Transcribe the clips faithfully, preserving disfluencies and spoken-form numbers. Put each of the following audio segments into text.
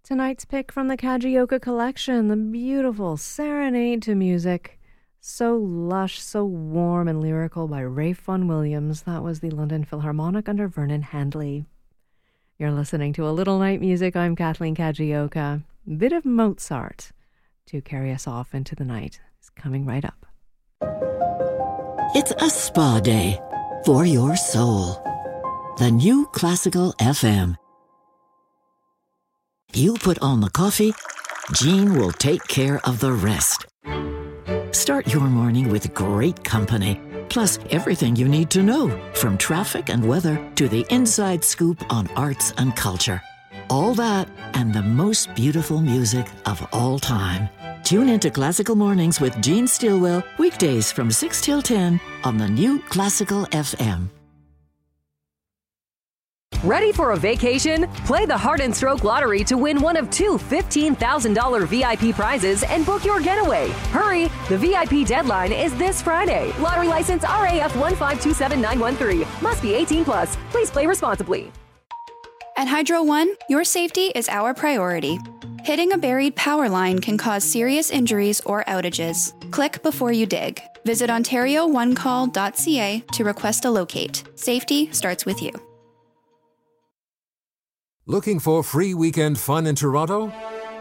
Tonight's pick from the Kajioka collection, the beautiful Serenade to Music. So lush, so warm and lyrical by Ralph Vaughan Williams. That was the London Philharmonic under Vernon Handley. You're listening to A Little Night Music. I'm Kathleen Kajioka. A bit of Mozart to carry us off into the night. It's coming right up. It's a spa day for your soul. The new Classical F M. You put on the coffee, Jean will take care of the rest. Start your morning with great company, plus everything you need to know, from traffic and weather to the inside scoop on arts and culture. All that and the most beautiful music of all time. Tune into Classical Mornings with Jean Stilwell, weekdays from six till ten on the new Classical F M. Ready for a vacation? Play the Heart and Stroke Lottery to win one of two fifteen thousand dollars V I P prizes and book your getaway. Hurry! The V I P deadline is this Friday. Lottery license R A F one five two seven nine one three. Must be eighteen plus. Please play responsibly. At Hydro One, your safety is our priority. Hitting a buried power line can cause serious injuries or outages. Click before you dig. Visit ontario one call dot c a to request a locate. Safety starts with you. Looking for free weekend fun in Toronto?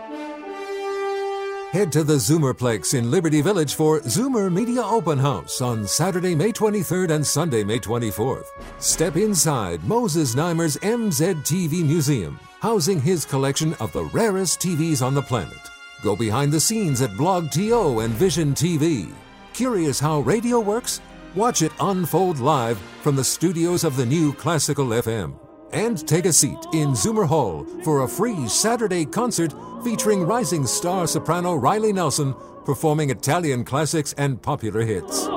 Head to the Zoomerplex in Liberty Village for Zoomer Media Open House on Saturday, May twenty-third and Sunday, May twenty-fourth. Step inside Moses Neimer's M Z T V Museum, housing his collection of the rarest T Vs on the planet. Go behind the scenes at Blog T O and Vision T V. Curious how radio works? Watch it unfold live from the studios of the new Classical F M. And take a seat in Zoomer Hall for a free Saturday concert featuring rising star soprano Riley Nelson performing Italian classics and popular hits.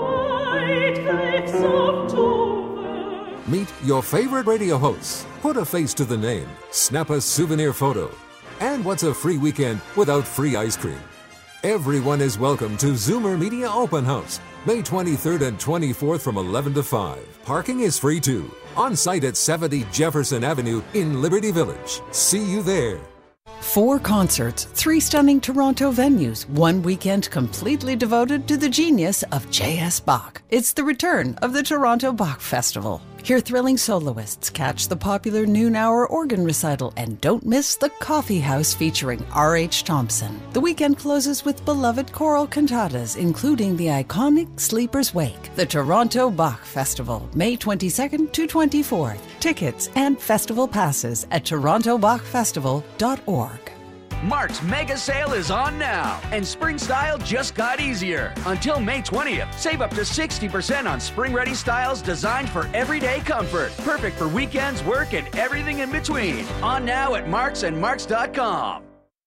Meet your favorite radio hosts. Put a face to the name. Snap a souvenir photo. And what's a free weekend without free ice cream? Everyone is welcome to Zoomer Media Open House, May twenty-third and twenty-fourth from eleven to five. Parking is free too. On site at seventy Jefferson Avenue in Liberty Village. See you there. Four concerts, three stunning Toronto venues, one weekend completely devoted to the genius of J S. Bach. It's the return of the Toronto Bach Festival. Hear thrilling soloists, catch the popular noon hour organ recital, and don't miss the Coffee House featuring R H. Thompson. The weekend closes with beloved choral cantatas, including the iconic Sleeper's Wake. The Toronto Bach Festival, May twenty-second to twenty-fourth. Tickets and festival passes at toronto bach festival dot org. Mark's mega sale is on now, and spring style just got easier. Until May twentieth, save up to sixty percent on spring-ready styles designed for everyday comfort. Perfect for weekends, work, and everything in between. On now at Marks and Marks dot com.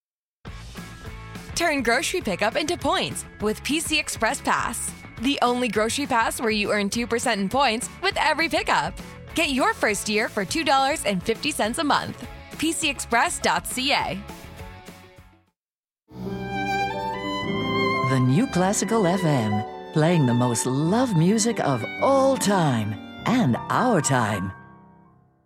Turn grocery pickup into points with P C Express Pass. The only grocery pass where you earn two percent in points with every pickup. Get your first year for two dollars and fifty cents a month. P C express dot c a. The new Classical F M, playing the most loved music of all time and our time.